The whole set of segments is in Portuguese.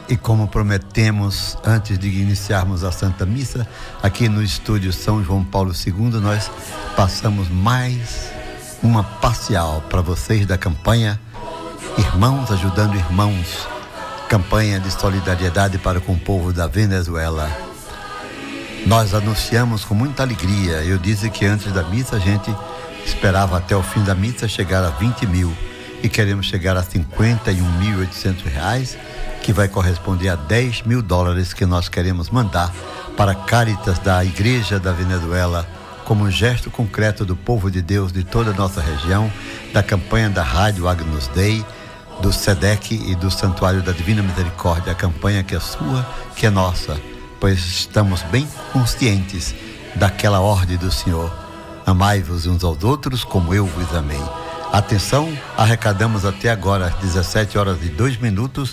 E como prometemos, antes de iniciarmos a Santa Missa, aqui no estúdio São João Paulo II, nós passamos mais uma parcial para vocês da campanha Irmãos Ajudando Irmãos, campanha de solidariedade para com o povo da Venezuela. Nós anunciamos com muita alegria. Eu disse que antes da missa a gente esperava até o fim da missa chegar a 20 mil e queremos chegar a R$51.800, que vai corresponder a $10 mil que nós queremos mandar para a Caritas da Igreja da Venezuela, como um gesto concreto do povo de Deus de toda a nossa região, da campanha da Rádio Agnus Dei, do SEDEC e do Santuário da Divina Misericórdia, a campanha que é sua, que é nossa, pois estamos bem conscientes daquela ordem do Senhor: amai-vos uns aos outros como eu vos amei. Atenção, arrecadamos até agora, às 17h02,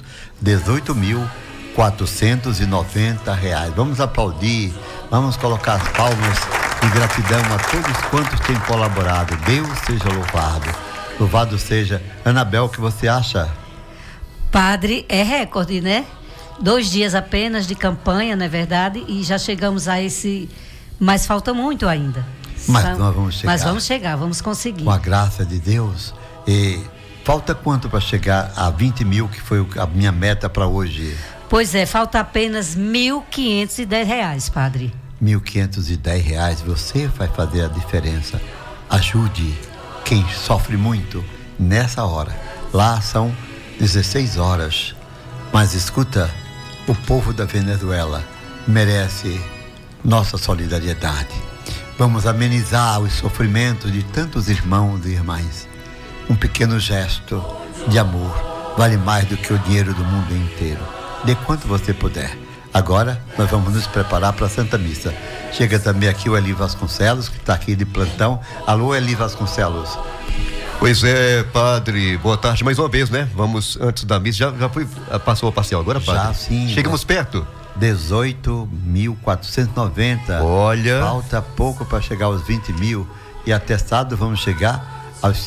R$18.490. Vamos aplaudir, vamos colocar as palmas de gratidão a todos quantos têm colaborado. Deus seja louvado. Louvado seja. Anabel, o que você acha? Padre, é recorde, né? 2 dias apenas de campanha, não é verdade? E já chegamos a esse... Mas falta muito ainda. Mas nós vamos chegar. Mas vamos chegar, vamos conseguir. Com a graça de Deus. E falta quanto para chegar a 20 mil, que foi a minha meta para hoje? Pois é, falta apenas R$1.510, Padre. R$1.510, você vai fazer a diferença. Ajude quem sofre muito nessa hora. Lá são 16 horas. Mas escuta, o povo da Venezuela merece nossa solidariedade. Vamos amenizar os sofrimentos de tantos irmãos e irmãs. Um pequeno gesto de amor vale mais do que o dinheiro do mundo inteiro. Dê quanto você puder. Agora nós vamos nos preparar para a Santa Missa. Chega também aqui o Eli Vasconcelos, que está aqui de plantão. Alô, Eli Vasconcelos. Pois é, Padre, boa tarde mais uma vez, né? Vamos, antes da missa, já passou a parcial agora, Padre? Já, sim. Chegamos perto? 18.490. Olha. Falta pouco para chegar aos 20 mil. E até sábado vamos chegar aos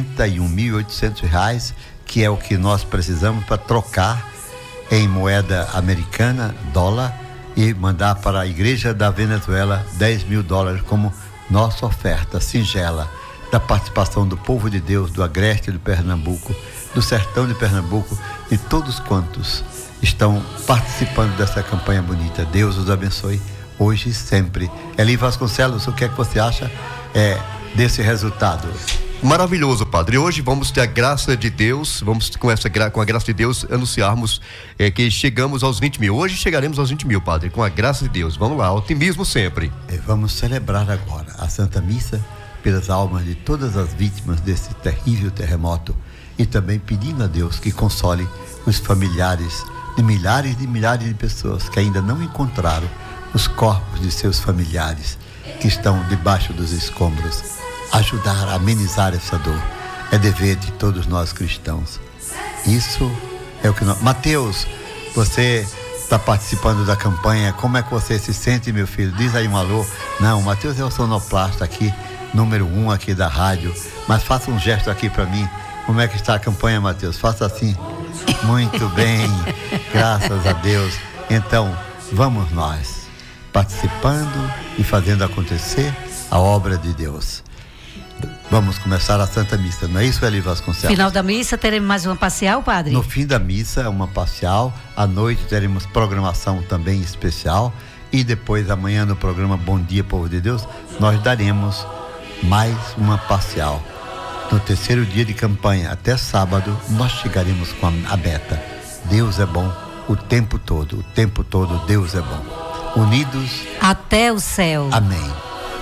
R$51.800, que é o que nós precisamos para trocar em moeda americana, dólar, e mandar para a Igreja da Venezuela $10 mil como nossa oferta singela da participação do povo de Deus, do Agreste de Pernambuco, do Sertão de Pernambuco, de todos quantos estão participando dessa campanha bonita. Deus os abençoe hoje e sempre. Eli Vasconcelos, o que é que você acha desse resultado? Maravilhoso, Padre. Hoje vamos ter a graça de Deus, vamos com a graça de Deus anunciarmos que chegamos aos 20 mil. Hoje chegaremos aos 20 mil, Padre, com a graça de Deus. Vamos lá, otimismo sempre. Vamos celebrar agora a Santa Missa pelas almas de todas as vítimas desse terrível terremoto e também pedindo a Deus que console os familiares de milhares de pessoas que ainda não encontraram os corpos de seus familiares que estão debaixo dos escombros. Ajudar a amenizar essa dor é dever de todos nós cristãos. Isso é o que nós... Mateus, você está participando da campanha, como é que você se sente, meu filho? Diz aí um alô. Não, o Mateus é o sonoplasta aqui, número 1 aqui da rádio, mas faça um gesto aqui para mim. Como é que está a campanha, Mateus? Faça assim. Muito bem, graças a Deus. Então, vamos nós, participando e fazendo acontecer a obra de Deus. Vamos começar a Santa Missa, não é isso, Eli Vasconcelos? Final da missa teremos mais uma parcial, Padre? No fim da missa, uma parcial. À noite teremos programação também especial. E depois, amanhã, no programa Bom Dia, Povo de Deus, nós daremos mais uma parcial. No terceiro dia de campanha, até sábado, nós chegaremos com a meta. Deus é bom o tempo todo Deus é bom. Unidos até o céu. Amém.